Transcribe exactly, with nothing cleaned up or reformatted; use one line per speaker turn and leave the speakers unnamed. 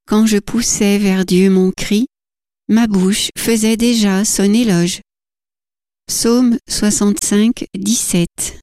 quand je poussais vers Dieu mon cri, ma bouche faisait déjà son éloge. Psaume soixante-cinq, dix-sept.